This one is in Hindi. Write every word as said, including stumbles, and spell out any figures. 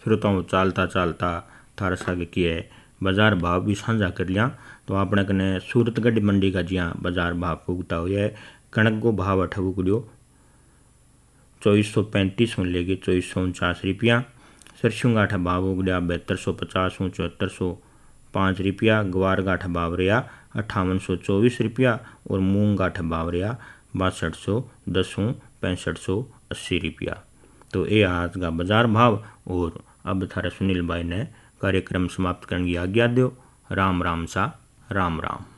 श्रोताओं चालता चालता थारा सागे किए बाजार भाव भी साझा कर लिया। तो अपने कने सूरतगढ़ मंडी का जिया बाजार भाव पुगता हुआ कणक को भाव अठ उगड़ियो चौबीस सौ पैंतीस में लेके चौबीस सौ उनचास रुपया। सरसों गाठा भाव उगड़िया बहत्तर सौ पचास हूँ चौहत्तर सौ पाँच रुपया। गवार गाठा भाव रहा अट्ठावन सौ चौबीस रुपया और मूंग गाठा भाव रहा बासठ सौ दस हूँ पैंसठ सौ अस्सी रुपया। तो ये आज का बाजार भाव। और अब थारे सुनील भाई ने कार्यक्रम समाप्त करने की आज्ञा दो। राम राम सा राम राम।